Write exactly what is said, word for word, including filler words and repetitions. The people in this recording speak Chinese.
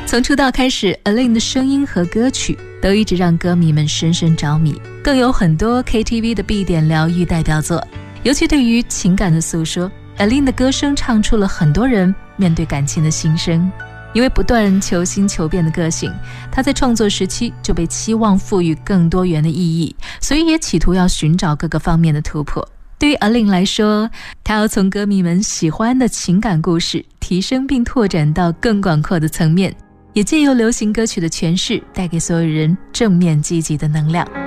从出道开始 Aline 的声音和歌曲都一直让歌迷们深深着迷，更有很多 K T V 的必点疗愈代表作。尤其对于情感的诉说， Aline 的歌声唱出了很多人面对感情的心声。因为不断求新求变的个性，她在创作时期就被期望赋予更多元的意义，所以也企图要寻找各个方面的突破。对于 Aline 来说，她要从歌迷们喜欢的情感故事提升并拓展到更广阔的层面，也借由流行歌曲的诠释带给所有人正面积极的能量。